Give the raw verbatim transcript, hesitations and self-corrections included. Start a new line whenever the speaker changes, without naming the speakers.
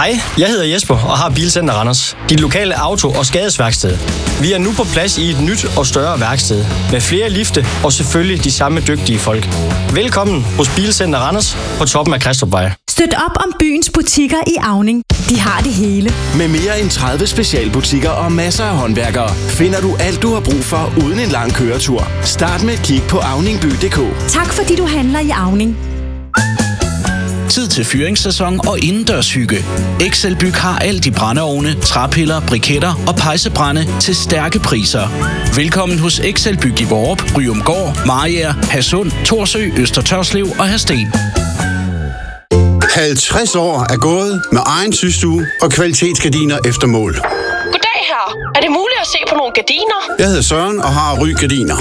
Hej, jeg hedder Jesper og har Bilcenter Randers. Dit lokale auto- og skadesværksted. Vi er nu på plads i et nyt og større værksted. Med flere lifte og selvfølgelig de samme dygtige folk. Velkommen hos Bilcenter Randers på toppen af Kristrupvej.
Støt op om byens butikker i Auning. De har det hele.
Med mere end tredive specialbutikker og masser af håndværkere, finder du alt, du har brug for, uden en lang køretur. Start med et kig på auningby punktum d k.
Tak fordi du handler i Auning.
Tid til fyringssæson og indendørshygge. Excelbyg har alt i brændeovne, træpiller, briketter og pejsebrænde til stærke priser. Velkommen hos Excelbyg i Vorup, Ryumgård, Mariager, Hadsund, Thorsø, Øster Tørslev og Hadsten.
halvtreds år er gået med egen systue og kvalitetsgardiner efter mål.
Goddag her. Er det muligt at se på nogle gardiner?
Jeg hedder Søren og har Ry Gardiner.